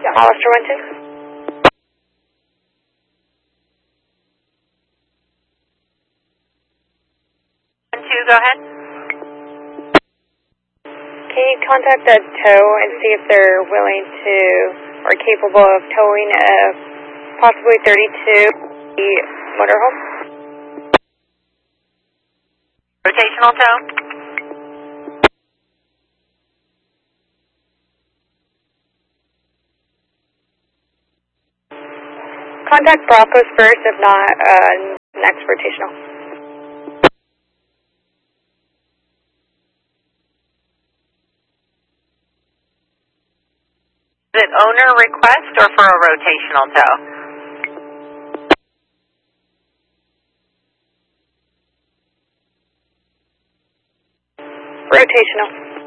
Hollister 1-2. Go ahead. Can you contact the tow and see if they're willing to or capable of towing a possibly 32 motorhome? Rotational tow? Contact Broncos first, if not, next rotational. Is it owner request or for a rotational tow? Rotational.